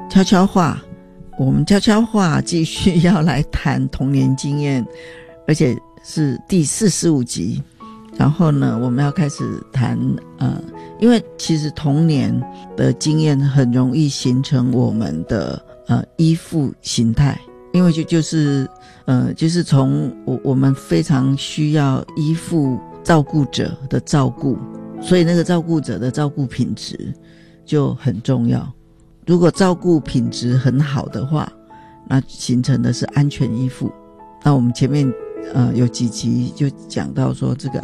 悄悄话，我们悄悄话继续要来谈童年经验，而且是第45集。然后呢，我们要开始谈因为其实童年的经验很容易形成我们的依附形态，因为就是从我们非常需要依附照顾者的照顾，所以那个照顾者的照顾品质就很重要。如果照顾品质很好的话，那形成的是安全依附。那我们前面有几集就讲到说，这个